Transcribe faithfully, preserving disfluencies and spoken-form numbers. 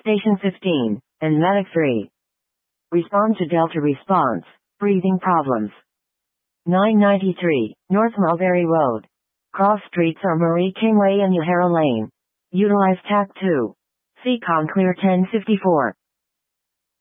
Station fifteen, and Medic three. Respond to Delta response. Breathing problems. nine ninety-three, North Mulberry Road. Cross streets are Marie King Way and Yahara Lane. Utilize T A C two. C COM clear ten fifty-four.